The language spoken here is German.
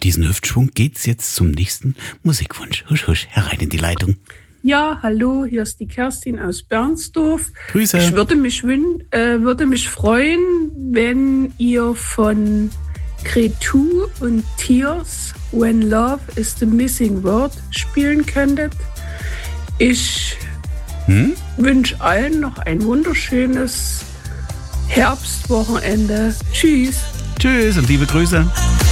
diesen Hüftschwung geht's jetzt zum nächsten Musikwunsch. Husch, husch, herein in die Leitung. Ja, hallo, hier ist die Kerstin aus Bernsdorf. Grüße. Ich würde mich freuen, wenn ihr von Cretu und Tears When Love is the Missing Word spielen könntet. Ich wünsche allen noch ein wunderschönes Herbstwochenende. Tschüss. Tschüss und liebe Grüße.